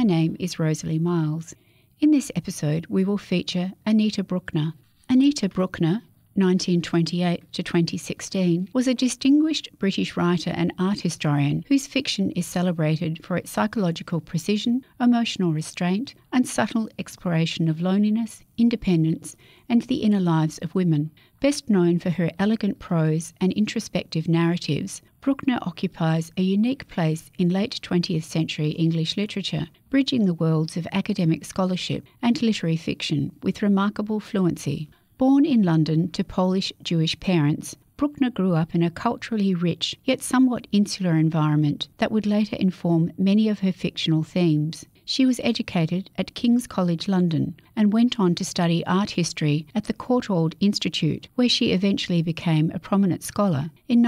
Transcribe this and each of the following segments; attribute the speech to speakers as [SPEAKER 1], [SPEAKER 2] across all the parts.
[SPEAKER 1] name is Rosalie Miles. In this episode, we will feature Anita Brookner. Anita Brookner, 1928 to 2016, was a distinguished British writer and art historian whose fiction is celebrated for its psychological precision, emotional restraint, and subtle exploration of loneliness, independence, and the inner lives of women. Best known for her elegant prose and introspective narratives, Brookner occupies a unique place in late 20th century English literature, bridging the worlds of academic scholarship and literary fiction with remarkable fluency. Born in London to Polish-Jewish parents, Brookner grew up in a culturally rich yet somewhat insular environment that would later inform many of her fictional themes. She was educated at King's College London and went on to study art history at the Courtauld Institute, where she eventually became a prominent scholar. In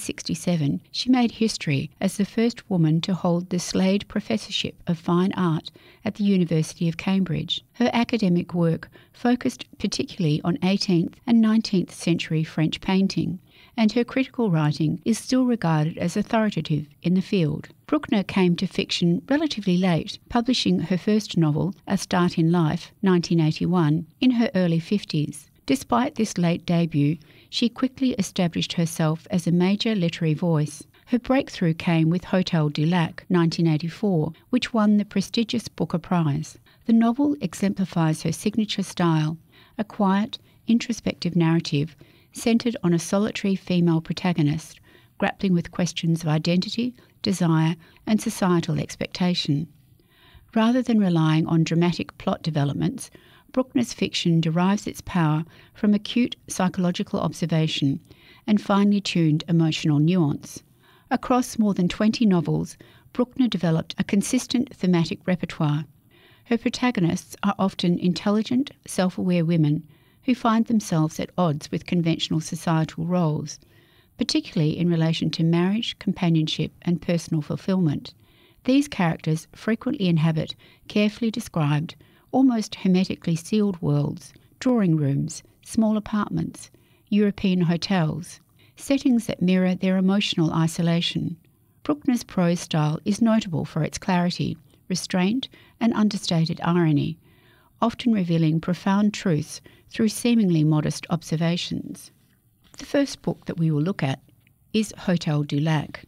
[SPEAKER 1] 1967, she made history as the first woman to hold the Slade Professorship of Fine Art at the University of Cambridge. Her academic work focused particularly on 18th and 19th century French painting, and her critical writing is still regarded as authoritative in the field. Brookner came to fiction relatively late, publishing her first novel, A Start in Life, 1981, in her early 50s. Despite this late debut, she quickly established herself as a major literary voice. Her breakthrough came with Hotel du Lac, 1984, which won the prestigious Booker Prize. The novel exemplifies her signature style, a quiet, introspective narrative centred on a solitary female protagonist, grappling with questions of identity, desire, and societal expectation. Rather than relying on dramatic plot developments, Brookner's fiction derives its power from acute psychological observation and finely tuned emotional nuance. Across more than 20 novels, Brookner developed a consistent thematic repertoire. Her protagonists are often intelligent, self-aware women who find themselves at odds with conventional societal roles, particularly in relation to marriage, companionship, and personal fulfillment. These characters frequently inhabit carefully described, almost hermetically sealed worlds, drawing rooms, small apartments, European hotels, settings that mirror their emotional isolation. Brookner's prose style is notable for its clarity, restraint, and understated irony, often revealing profound truths through seemingly modest observations. The first book that we will look at is Hotel du Lac.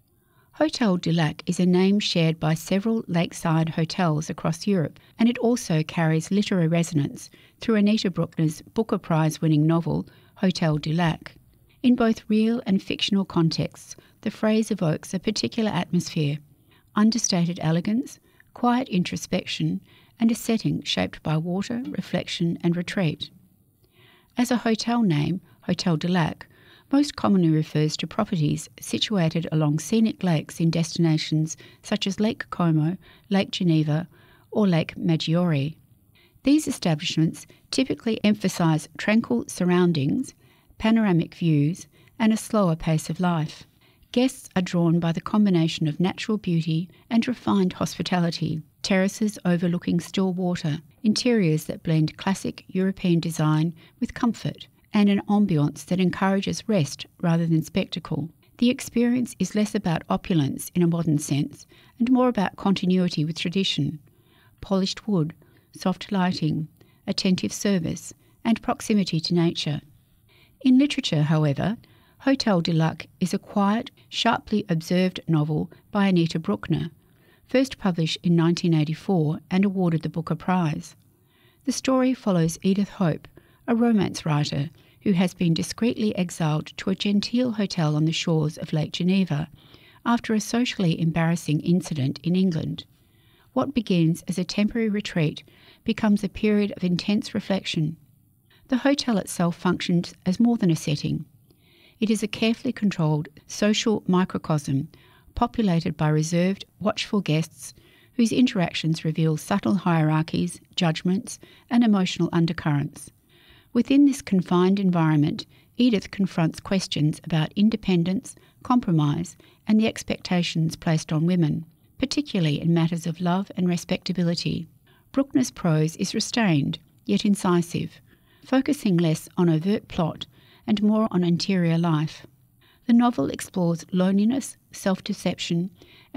[SPEAKER 1] Hotel du Lac is a name shared by several lakeside hotels across Europe, and it also carries literary resonance through Anita Brookner's Booker Prize-winning novel Hotel du Lac. In both real and fictional contexts, the phrase evokes a particular atmosphere, understated elegance, quiet introspection, and a setting shaped by water, reflection, and retreat. As a hotel name, Hotel du Lac most commonly refers to properties situated along scenic lakes in destinations such as Lake Como, Lake Geneva, or Lake Maggiore. These establishments typically emphasise tranquil surroundings, panoramic views, and a slower pace of life. Guests are drawn by the combination of natural beauty and refined hospitality, terraces overlooking still water, interiors that blend classic European design with comfort, and an ambience that encourages rest rather than spectacle. The experience is less about opulence in a modern sense and more about continuity with tradition, polished wood, soft lighting, attentive service, and proximity to nature. In literature, however, Hotel du Lac is a quiet, sharply observed novel by Anita Brookner, first published in 1984 and awarded the Booker Prize. The story follows Edith Hope, a romance writer who has been discreetly exiled to a genteel hotel on the shores of Lake Geneva after a socially embarrassing incident in England. What begins as a temporary retreat becomes a period of intense reflection. The hotel itself functions as more than a setting. It is a carefully controlled social microcosm populated by reserved, watchful guests whose interactions reveal subtle hierarchies, judgments, and emotional undercurrents. Within this confined environment, Edith confronts questions about independence, compromise, and the expectations placed on women, particularly in matters of love and respectability. Brookner's prose is restrained, yet incisive, focusing less on overt plot and more on interior life. The novel explores loneliness, self-deception,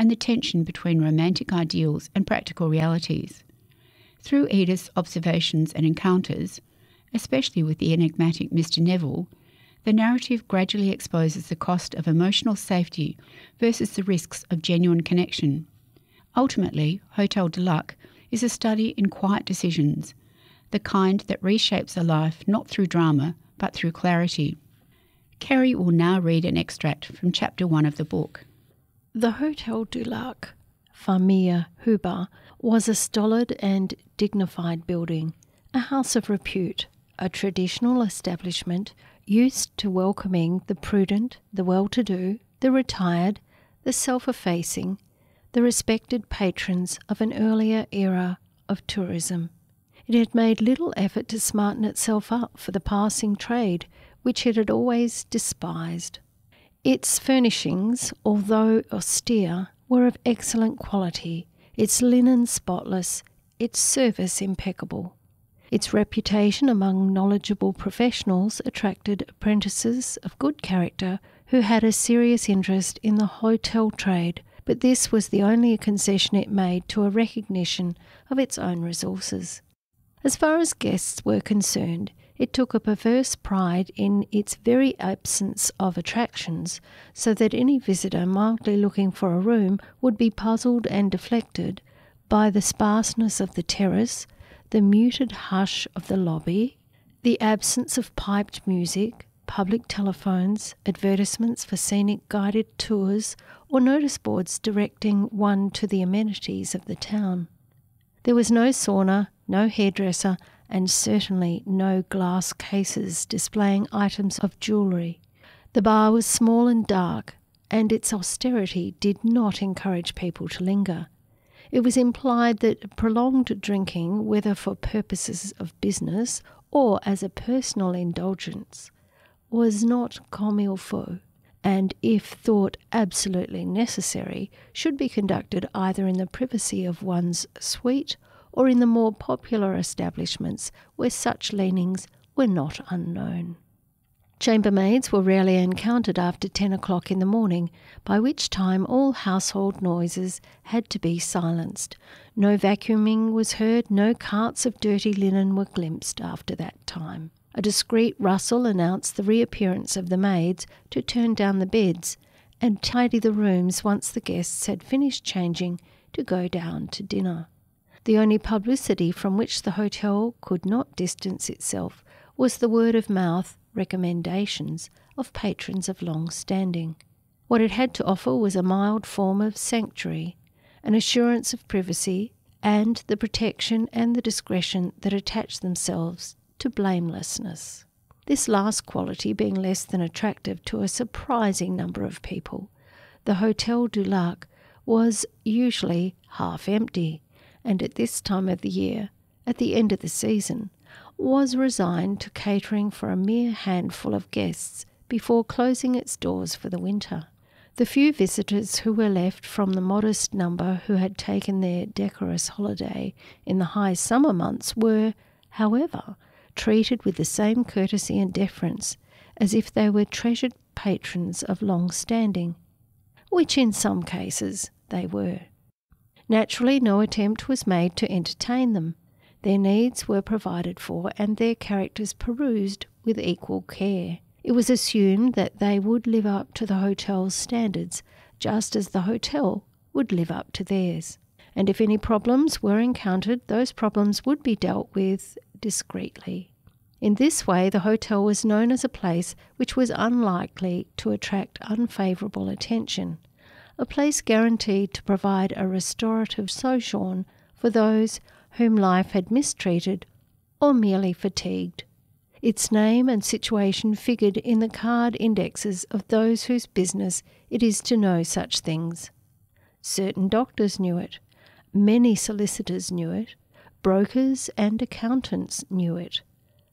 [SPEAKER 1] and the tension between romantic ideals and practical realities. Through Edith's observations and encounters, especially with the enigmatic Mr. Neville, the narrative gradually exposes the cost of emotional safety versus the risks of genuine connection. Ultimately, Hotel du Lac is a study in quiet decisions, the kind that reshapes a life not through drama but through clarity. Kerry will now read an extract from Chapter 1 of the book.
[SPEAKER 2] The Hotel du Lac, Familie Huber, was a stolid and dignified building, a house of repute, a traditional establishment used to welcoming the prudent, the well-to-do, the retired, the self-effacing, the respected patrons of an earlier era of tourism. It had made little effort to smarten itself up for the passing trade, which it had always despised. Its furnishings, although austere, were of excellent quality, its linen spotless, its service impeccable. Its reputation among knowledgeable professionals attracted apprentices of good character who had a serious interest in the hotel trade, but this was the only concession it made to a recognition of its own resources. As far as guests were concerned, it took a perverse pride in its very absence of attractions, so that any visitor mildly looking for a room would be puzzled and deflected by the sparseness of the terrace, the muted hush of the lobby, the absence of piped music, public telephones, advertisements for scenic guided tours, or notice boards directing one to the amenities of the town. There was no sauna, no hairdresser, and certainly no glass cases displaying items of jewellery. The bar was small and dark, and its austerity did not encourage people to linger. It was implied that prolonged drinking, whether for purposes of business or as a personal indulgence, was not comme il faut, and if thought absolutely necessary, should be conducted either in the privacy of one's suite or in the more popular establishments where such leanings were not unknown. Chambermaids were rarely encountered after 10 o'clock in the morning, by which time all household noises had to be silenced. No vacuuming was heard, no carts of dirty linen were glimpsed after that time. A discreet rustle announced the reappearance of the maids to turn down the beds and tidy the rooms once the guests had finished changing to go down to dinner. The only publicity from which the hotel could not distance itself was the word-of-mouth recommendations of patrons of long standing. What it had to offer was a mild form of sanctuary, an assurance of privacy, and the protection and the discretion that attach themselves to blamelessness. This last quality being less than attractive to a surprising number of people, the Hotel du Lac was usually half empty, and at this time of the year, at the end of the season, was resigned to catering for a mere handful of guests before closing its doors for the winter. The few visitors who were left from the modest number who had taken their decorous holiday in the high summer months were, however, treated with the same courtesy and deference as if they were treasured patrons of long standing, which in some cases they were. Naturally, no attempt was made to entertain them. Their needs were provided for and their characters perused with equal care. It was assumed that they would live up to the hotel's standards, just as the hotel would live up to theirs. And if any problems were encountered, those problems would be dealt with discreetly. In this way, the hotel was known as a place which was unlikely to attract unfavourable attention, a place guaranteed to provide a restorative sojourn for those whom life had mistreated or merely fatigued. Its name and situation figured in the card indexes of those whose business it is to know such things. Certain doctors knew it, many solicitors knew it, brokers and accountants knew it.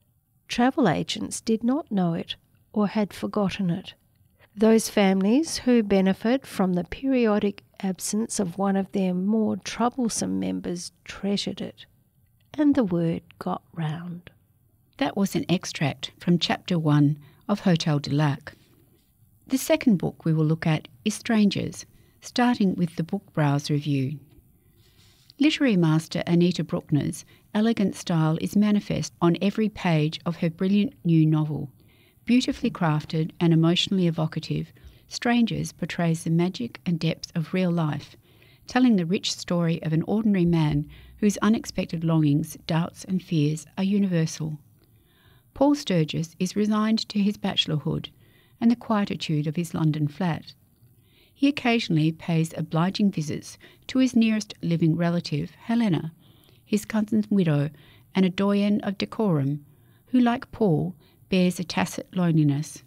[SPEAKER 2] Travel agents did not know it or had forgotten it. Those families who benefit from the periodic absence of one of their more troublesome members treasured it, and the word got round.
[SPEAKER 1] That was an extract from Chapter 1 of Hotel du Lac. The second book we will look at is Strangers, starting with the Book Browse review. Literary master Anita Brookner's elegant style is manifest on every page of her brilliant new novel. Beautifully crafted and emotionally evocative, Strangers portrays the magic and depth of real life, telling the rich story of an ordinary man whose unexpected longings, doubts and fears are universal. Paul Sturgess is resigned to his bachelorhood and the quietude of his London flat. He occasionally pays obliging visits to his nearest living relative, Helena, his cousin's widow and a doyen of decorum, who, like Paul, bears a tacit loneliness.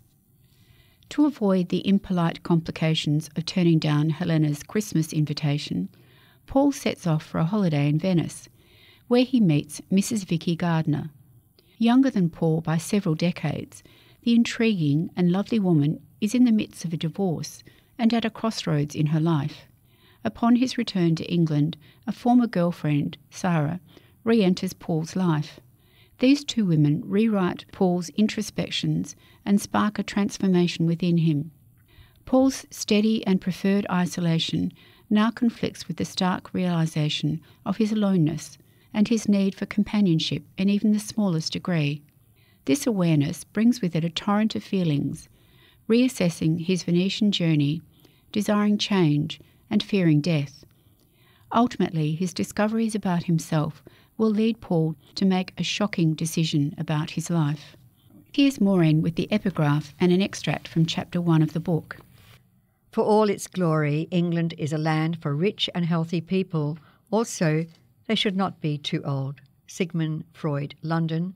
[SPEAKER 1] To avoid the impolite complications of turning down Helena's Christmas invitation, Paul sets off for a holiday in Venice, where he meets Mrs. Vicky Gardner. Younger than Paul by several decades, the intriguing and lovely woman is in the midst of a divorce and at a crossroads in her life. Upon his return to England, a former girlfriend, Sarah, re-enters Paul's life. These two women rewrite Paul's introspections and spark a transformation within him. Paul's steady and preferred isolation now conflicts with the stark realisation of his aloneness and his need for companionship in even the smallest degree. This awareness brings with it a torrent of feelings, reassessing his Venetian journey, desiring change and fearing death. Ultimately, his discoveries about himself will lead Paul to make a shocking decision about his life. Here's Maureen with the epigraph and an extract from Chapter 1 of the book.
[SPEAKER 3] For all its glory, England is a land for rich and healthy people. Also, they should not be too old. Sigmund Freud, London,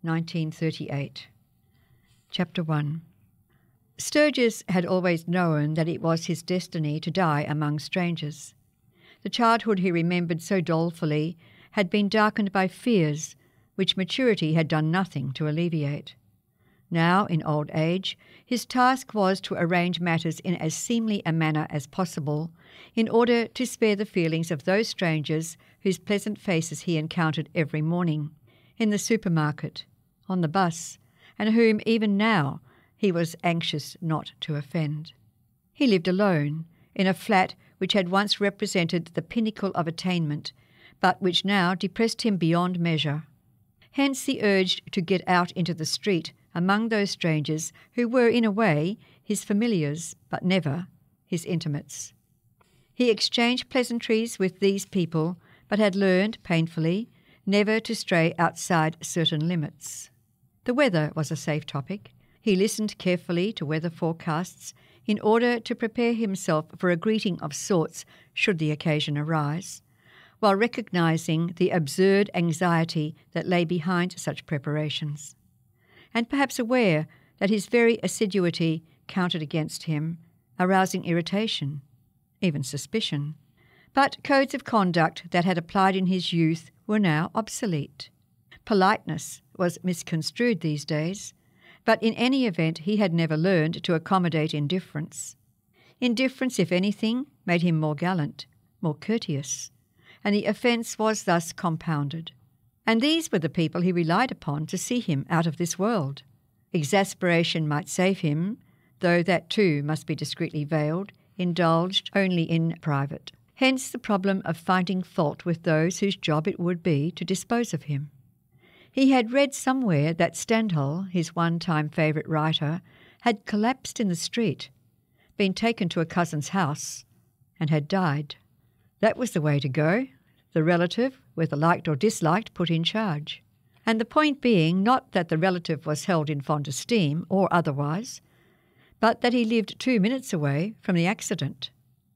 [SPEAKER 3] 1938. Chapter 1. Sturgess had always known that it was his destiny to die among strangers. The childhood he remembered so dolefully had been darkened by fears which maturity had done nothing to alleviate. Now, in old age, his task was to arrange matters in as seemly a manner as possible in order to spare the feelings of those strangers whose pleasant faces he encountered every morning, in the supermarket, on the bus, and whom even now he was anxious not to offend. He lived alone, in a flat which had once represented the pinnacle of attainment, but which now depressed him beyond measure. Hence he urged to get out into the street among those strangers who were, in a way, his familiars, but never his intimates. He exchanged pleasantries with these people, but had learned, painfully, never to stray outside certain limits. The weather was a safe topic. He listened carefully to weather forecasts in order to prepare himself for a greeting of sorts should the occasion arise, while recognising the absurd anxiety that lay behind such preparations, and perhaps aware that his very assiduity counted against him, arousing irritation, even suspicion. But codes of conduct that had applied in his youth were now obsolete. Politeness was misconstrued these days, but in any event he had never learned to accommodate indifference. Indifference, if anything, made him more gallant, more courteous, and the offence was thus compounded. And these were the people he relied upon to see him out of this world. Exasperation might save him, though that too must be discreetly veiled, indulged only in private. Hence the problem of finding fault with those whose job it would be to dispose of him. He had read somewhere that Stendhal, his one-time favourite writer, had collapsed in the street, been taken to a cousin's house, and had died. That was the way to go. The relative, whether liked or disliked, put in charge. And the point being not that the relative was held in fond esteem or otherwise, but that he lived 2 minutes away from the accident.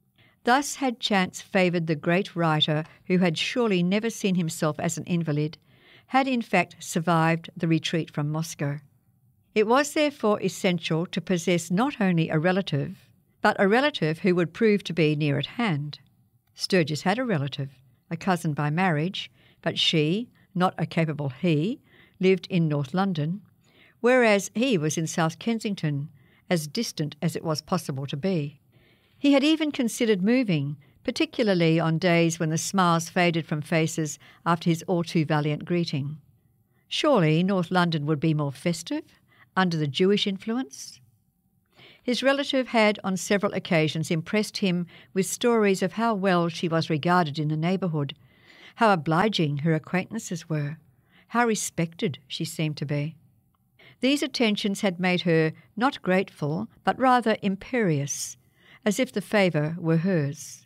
[SPEAKER 3] Thus had chance favoured the great writer who had surely never seen himself as an invalid, had in fact survived the retreat from Moscow. It was therefore essential to possess not only a relative, but a relative who would prove to be near at hand. Sturgess had a relative, a cousin by marriage, but she, not a capable he, lived in North London, whereas he was in South Kensington, as distant as it was possible to be. He had even considered moving, particularly on days when the smiles faded from faces after his all-too-valiant greeting. Surely North London would be more festive, under the Jewish influence? His relative had on several occasions impressed him with stories of how well she was regarded in the neighbourhood, how obliging her acquaintances were, how respected she seemed to be. These attentions had made her not grateful, but rather imperious, as if the favour were hers.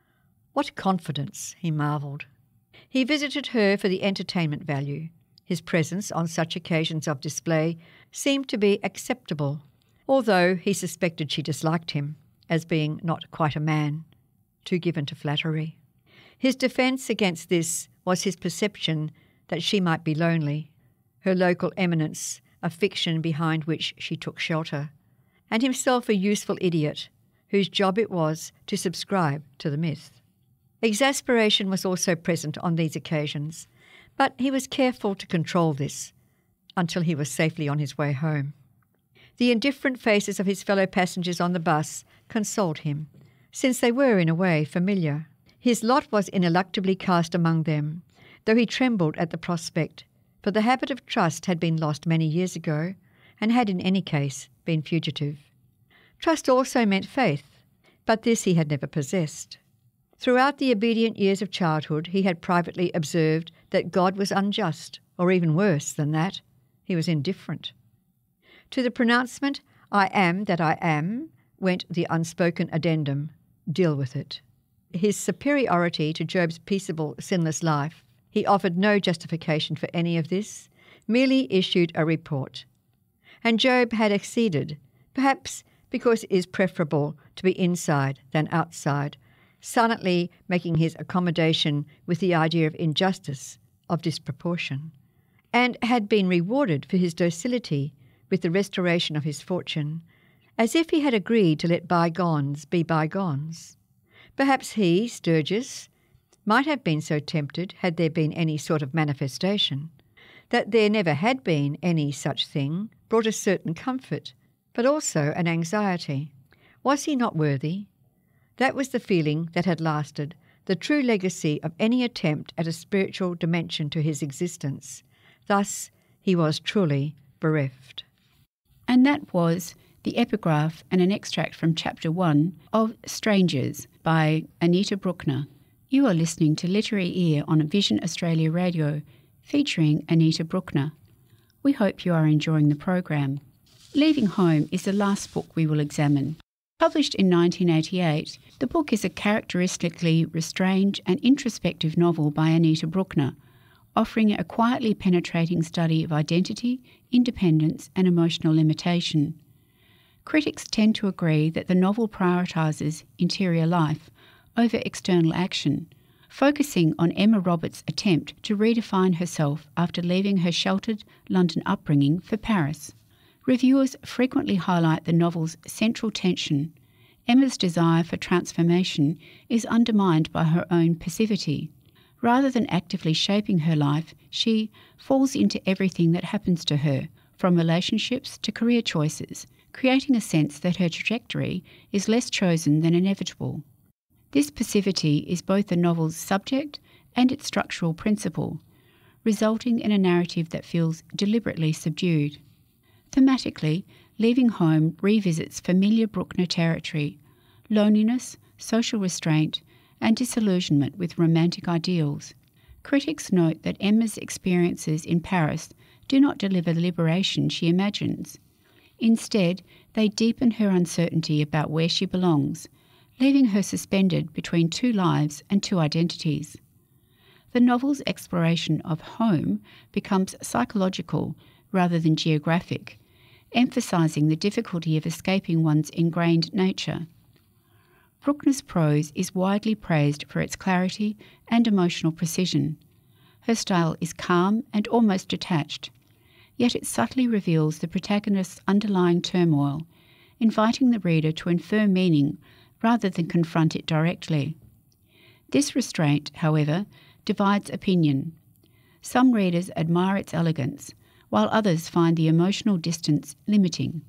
[SPEAKER 3] What confidence, he marvelled. He visited her for the entertainment value. His presence on such occasions of display seemed to be acceptable, although he suspected she disliked him, as being not quite a man, too given to flattery. His defence against this was his perception that she might be lonely, her local eminence a fiction behind which she took shelter, and himself a useful idiot whose job it was to subscribe to the myth. Exasperation was also present on these occasions, but he was careful to control this until he was safely on his way home. The indifferent faces of his fellow passengers on the bus consoled him, since they were, in a way, familiar. His lot was ineluctably cast among them, though he trembled at the prospect, for the habit of trust had been lost many years ago, and had in any case been fugitive. Trust also meant faith, but this he had never possessed. Throughout the obedient years of childhood he had privately observed that God was unjust, or even worse than that, he was indifferent. To the pronouncement, "I am that I am," went the unspoken addendum, "Deal with it." His superiority to Job's peaceable, sinless life, he offered no justification for any of this, merely issued a report. And Job had acceded, perhaps because it is preferable to be inside than outside, silently making his accommodation with the idea of injustice, of disproportion, and had been rewarded for his docility with the restoration of his fortune, as if he had agreed to let bygones be bygones. Perhaps he, Sturgis, might have been so tempted had there been any sort of manifestation. That there never had been any such thing brought a certain comfort, but also an anxiety. Was he not worthy? That was the feeling that had lasted, the true legacy of any attempt at a spiritual dimension to his existence. Thus he was truly bereft.
[SPEAKER 1] And that was the epigraph and an extract from Chapter 1 of Strangers by Anita Brookner. You are listening to Literary Ear on Vision Australia Radio, featuring Anita Brookner. We hope you are enjoying the program. Leaving Home is the last book we will examine. Published in 1988, the book is a characteristically restrained and introspective novel by Anita Brookner, offering a quietly penetrating study of identity, independence and emotional limitation. Critics tend to agree that the novel prioritises interior life over external action, focusing on Emma Roberts' attempt to redefine herself after leaving her sheltered London upbringing for Paris. Reviewers frequently highlight the novel's central tension. Emma's desire for transformation is undermined by her own passivity. Rather than actively shaping her life, she falls into everything that happens to her, from relationships to career choices, creating a sense that her trajectory is less chosen than inevitable. This passivity is both the novel's subject and its structural principle, resulting in a narrative that feels deliberately subdued. Thematically, Leaving Home revisits familiar Brookner territory, loneliness, social restraint, and disillusionment with romantic ideals. Critics note that Emma's experiences in Paris do not deliver the liberation she imagines. Instead, they deepen her uncertainty about where she belongs, leaving her suspended between two lives and two identities. The novel's exploration of home becomes psychological rather than geographic, emphasising the difficulty of escaping one's ingrained nature. Brookner's prose is widely praised for its clarity and emotional precision. Her style is calm and almost detached, yet it subtly reveals the protagonist's underlying turmoil, inviting the reader to infer meaning rather than confront it directly. This restraint, however, divides opinion. Some readers admire its elegance, while others find the emotional distance limiting.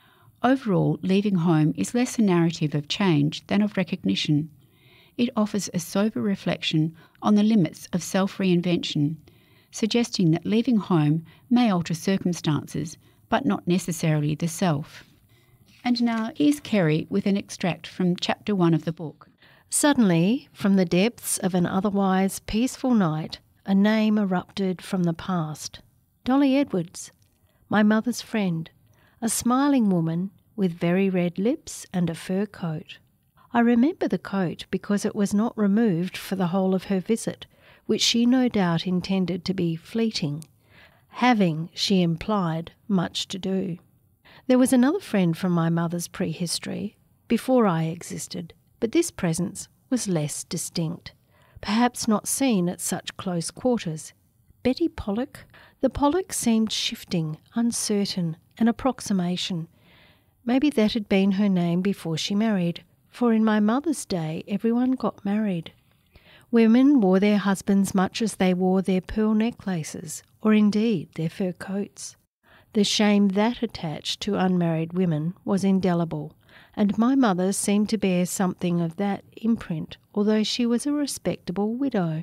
[SPEAKER 1] Overall, Leaving Home is less a narrative of change than of recognition. It offers a sober reflection on the limits of self-reinvention, suggesting that leaving home may alter circumstances, but not necessarily the self. And now here's Kerry with an extract from Chapter 1 of the book.
[SPEAKER 2] Suddenly, from the depths of an otherwise peaceful night, a name erupted from the past. Dolly Edwards, my mother's friend, a smiling woman with very red lips and a fur coat. I remember the coat because it was not removed for the whole of her visit, which she no doubt intended to be fleeting, having, she implied, much to do. There was another friend from my mother's prehistory, before I existed, but this presence was less distinct, perhaps not seen at such close quarters. Betty Pollock? The Pollock seemed shifting, uncertain, an approximation. Maybe that had been her name before she married, for in my mother's day everyone got married. Women wore their husbands much as they wore their pearl necklaces, or indeed their fur coats. The shame that attached to unmarried women was indelible, and my mother seemed to bear something of that imprint, although she was a respectable widow.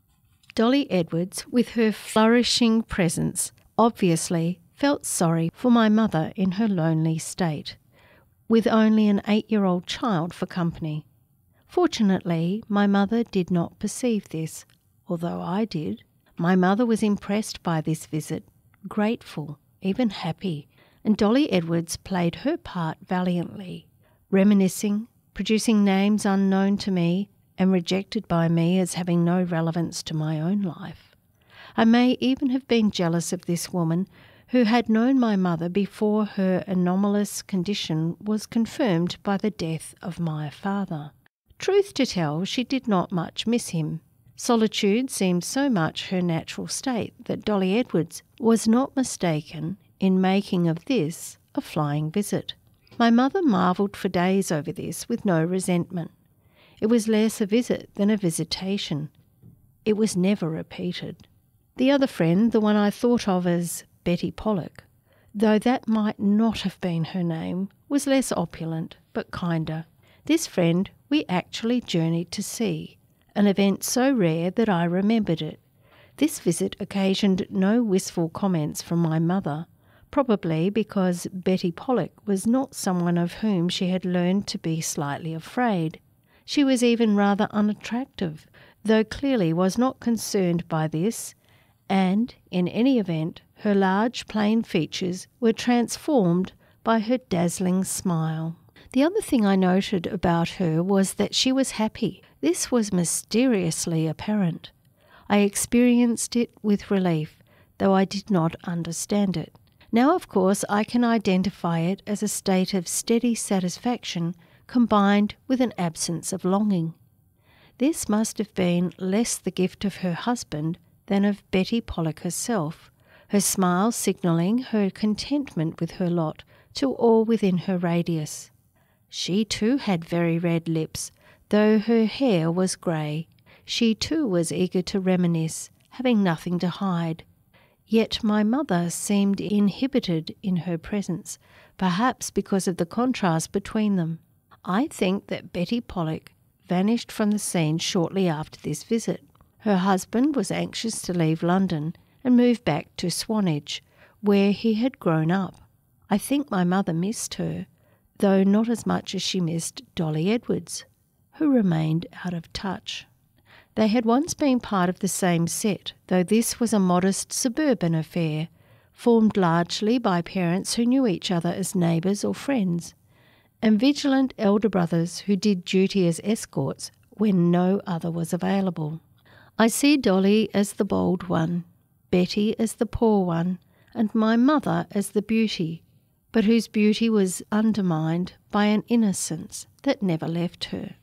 [SPEAKER 2] Dolly Edwards, with her flourishing presence, obviously felt sorry for my mother in her lonely state, with only an 8-year-old child for company. Fortunately, my mother did not perceive this, although I did. My mother was impressed by this visit, grateful, even happy, and Dolly Edwards played her part valiantly, reminiscing, producing names unknown to me and rejected by me as having no relevance to my own life. I may even have been jealous of this woman who had known my mother before her anomalous condition was confirmed by the death of my father. Truth to tell, she did not much miss him. Solitude seemed so much her natural state that Dolly Edwards was not mistaken in making of this a flying visit. My mother marvelled for days over this with no resentment. It was less a visit than a visitation. It was never repeated. The other friend, the one I thought of as Betty Pollock, though that might not have been her name, was less opulent but kinder. This friend we actually journeyed to see, an event so rare that I remembered it. This visit occasioned no wistful comments from my mother, probably because Betty Pollock was not someone of whom she had learned to be slightly afraid. She was even rather unattractive, though clearly was not concerned by this, and, in any event, her large plain features were transformed by her dazzling smile. The other thing I noted about her was that she was happy. This was mysteriously apparent. I experienced it with relief, though I did not understand it. Now, of course, I can identify it as a state of steady satisfaction combined with an absence of longing. This must have been less the gift of her husband than of Betty Pollock herself, her smile signalling her contentment with her lot to all within her radius. She too had very red lips, though her hair was grey. She too was eager to reminisce, having nothing to hide. Yet my mother seemed inhibited in her presence, perhaps because of the contrast between them. I think that Betty Pollock vanished from the scene shortly after this visit. Her husband was anxious to leave London and move back to Swanage, where he had grown up. I think my mother missed her, though not as much as she missed Dolly Edwards, who remained out of touch. They had once been part of the same set, though this was a modest suburban affair, formed largely by parents who knew each other as neighbours or friends, and vigilant elder brothers who did duty as escorts when no other was available. I see Dolly as the bold one, Betty as the poor one, and my mother as the beauty, but whose beauty was undermined by an innocence that never left her.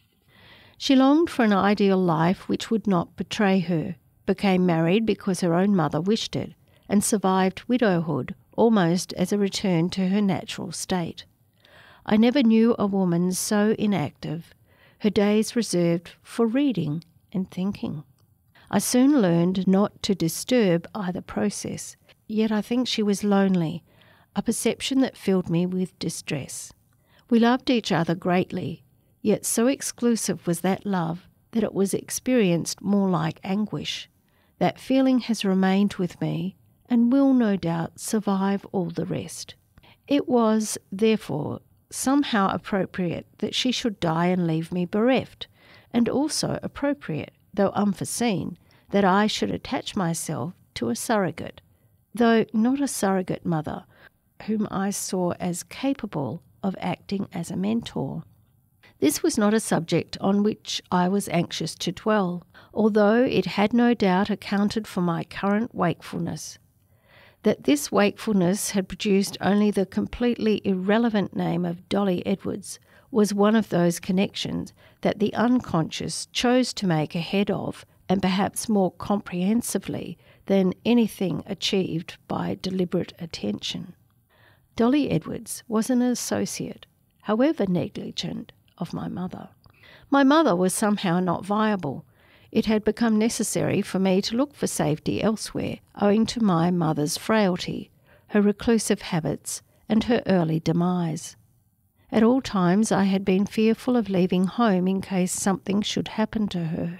[SPEAKER 2] She longed for an ideal life which would not betray her, became married because her own mother wished it, and survived widowhood almost as a return to her natural state. I never knew a woman so inactive, her days reserved for reading and thinking. I soon learned not to disturb either process, yet I think she was lonely, a perception that filled me with distress. We loved each other greatly, yet so exclusive was that love that it was experienced more like anguish. That feeling has remained with me and will no doubt survive all the rest. It was, therefore, somehow appropriate that she should die and leave me bereft, and also appropriate, though unforeseen, that I should attach myself to a surrogate, though not a surrogate mother, whom I saw as capable of acting as a mentor. This was not a subject on which I was anxious to dwell, although it had no doubt accounted for my current wakefulness. That this wakefulness had produced only the completely irrelevant name of Dolly Edwards was one of those connections that the unconscious chose to make ahead of, and perhaps more comprehensively than anything achieved by deliberate attention. Dolly Edwards was an associate, however negligent, of my mother. My mother was somehow not viable. It had become necessary for me to look for safety elsewhere, owing to my mother's frailty, her reclusive habits, and her early demise. At all times I had been fearful of leaving home in case something should happen to her.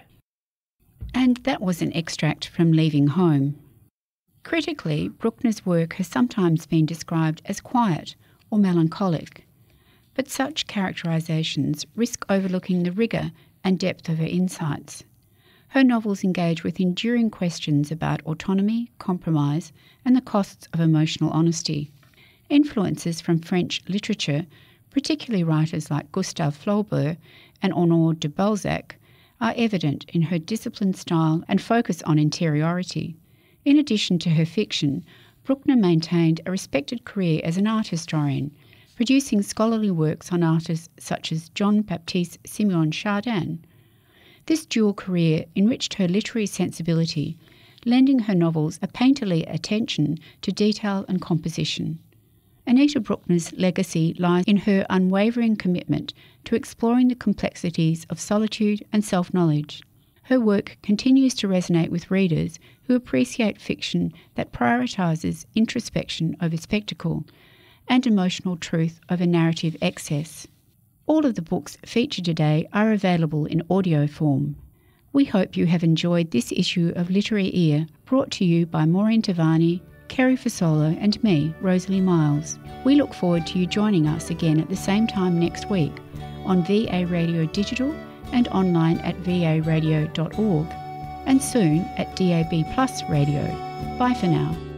[SPEAKER 1] And that was an extract from Leaving Home. Critically, Bruckner's work has sometimes been described as quiet or melancholic, but such characterizations risk overlooking the rigour and depth of her insights. Her novels engage with enduring questions about autonomy, compromise, and the costs of emotional honesty. Influences from French literature, particularly writers like Gustave Flaubert and Honoré de Balzac, are evident in her disciplined style and focus on interiority. In addition to her fiction, Bruckner maintained a respected career as an art historian, producing scholarly works on artists such as Jean-Baptiste Simeon Chardin. This dual career enriched her literary sensibility, lending her novels a painterly attention to detail and composition. Anita Bruckner's legacy lies in her unwavering commitment to exploring the complexities of solitude and self-knowledge. Her work continues to resonate with readers who appreciate fiction that prioritises introspection over spectacle and emotional truth over narrative excess. All of the books featured today are available in audio form. We hope you have enjoyed this issue of Literary Ear, brought to you by Maureen Tavani, Kerry Fasolo and me, Rosalie Miles. We look forward to you joining us again at the same time next week on VA Radio Digital and online at varadio.org, and soon at DAB Plus Radio. Bye for now.